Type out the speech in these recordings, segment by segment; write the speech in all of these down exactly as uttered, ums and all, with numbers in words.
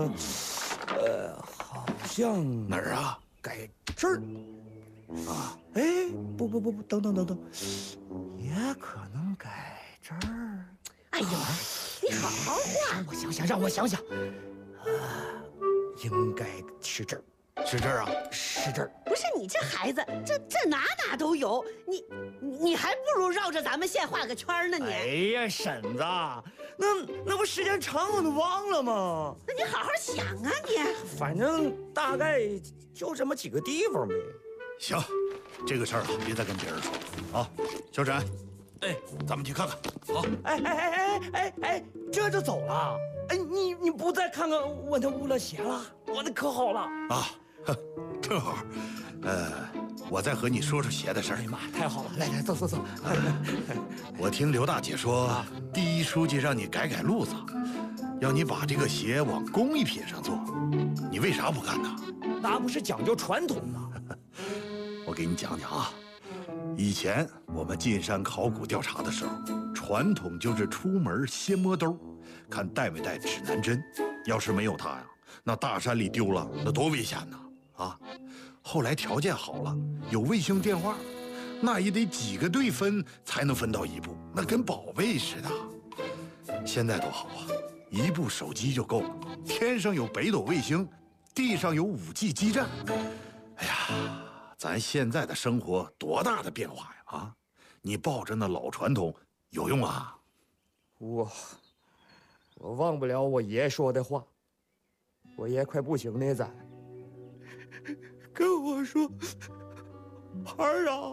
像，呃，好像哪儿啊？ 该这儿啊？哎，不不不不，等等等等，也可能该这儿。 哎呦，你好好画！ 我想想，让我想想，啊，应该是这儿。 是这儿啊， 是这儿。 不是你这孩子，这这哪哪都有，你你还不如绕着咱们线画个圈呢，你。 哎呀，婶子，那那不时间长我都忘了吗？ 那你好好想啊，你。 反正大概就这么几个地方呗。 行，这个事儿啊，别再跟别人说了啊。小沈，哎，咱们去看看。好。 哎哎哎哎哎哎，这就走了？哎，你你不再看看我那乌了鞋了？我那可好了啊。 正好，呃，我再和你说说鞋的事儿。 哎呀妈，太好了！来来，走走走。 我听刘大姐说，第一书记让你改改路子，要你把这个鞋往工艺品上做，你为啥不干呢？ 那不是讲究传统吗？ 我给你讲讲啊，以前我们进山考古调查的时候，传统就是出门先摸兜，看带没带指南针。要是没有它呀，那大山里丢了，那多危险呐！ 啊，后来条件好了，有卫星电话，那也得几个队分才能分到一部，那跟宝贝似的。现在多好啊，一部手机就够了，天上有北斗卫星，地上有五 G 基站。哎呀，咱现在的生活多大的变化呀！啊，你抱着那老传统有用啊？ 我我忘不了我爷说的话，我爷快不行那咱。 跟我说：“孩儿啊，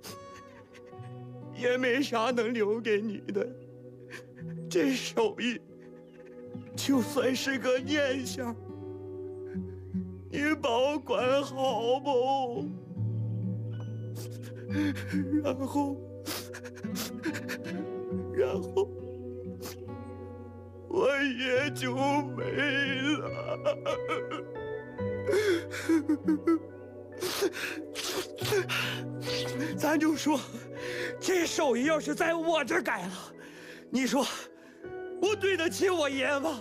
也没啥能留给你的，这手艺就算是个念想，你保管好不？”然后，然后我也就没了。咱就说，这手艺要是在我这儿改了，你说我对得起我爷吗？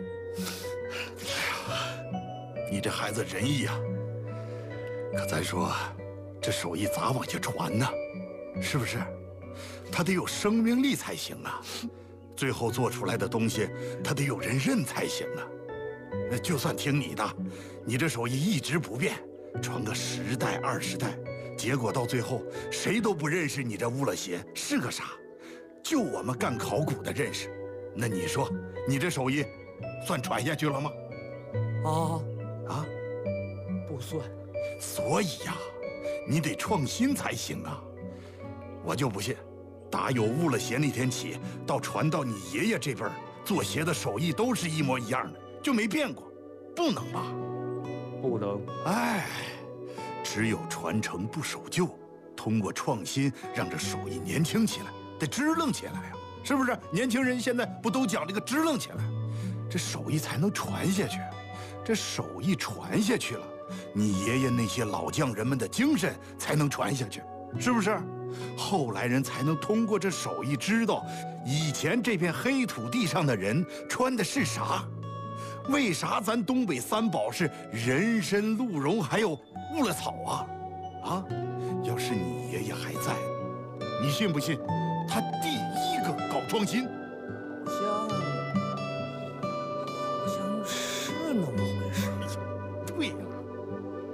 哎呀，你这孩子仁义呀！可咱说，这手艺咋往下传呢？是不是？它得有生命力才行啊！最后做出来的东西，它得有人认才行啊！那就算听你的，你这手艺一直不变，传个十代二十代，结果到最后谁都不认识你这乌了鞋是个啥，就我们干考古的认识。那你说，你这手艺算传下去了吗？ 啊啊， 不算。 所以呀，你得创新才行啊！我就不信，打有乌了鞋那天起，到传到你爷爷这辈儿，做鞋的手艺都是一模一样的。 就没变过，不能吧？ 不能。 哎，只有传承不守旧，通过创新让这手艺年轻起来，得支棱起来呀，是不是？年轻人现在不都讲这个支棱起来，这手艺才能传下去。这手艺传下去了，你爷爷那些老匠人们的精神才能传下去，是不是？后来人才能通过这手艺知道，以前这片黑土地上的人穿的是啥。 为啥咱东北三宝是人参、鹿茸还有乌了草啊？啊，要是你爷爷还在，你信不信，他第一个搞创新？ 好像，好像是那么回事。 对呀。